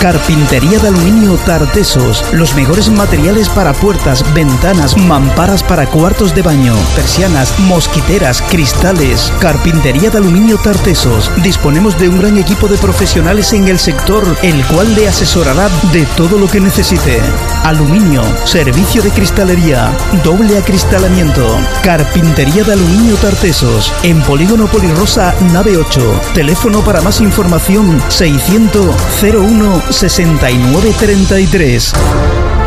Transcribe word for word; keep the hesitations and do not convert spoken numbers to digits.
Carpintería de aluminio Tartesos. Los mejores materiales para puertas, ventanas, mamparas para cuartos de baño, persianas, mosquiteras, cristales. Carpintería de aluminio Tartesos. Disponemos de un gran equipo de profesionales en el sector, el cual le asesorará de todo lo que necesite. Aluminio, servicio de cristalería, doble acristalamiento. Carpintería de aluminio Tartesos. En Polígono Polirrosa, nave ocho. Teléfono para más información seiscientos cero uno sesenta y nueve treinta y tres.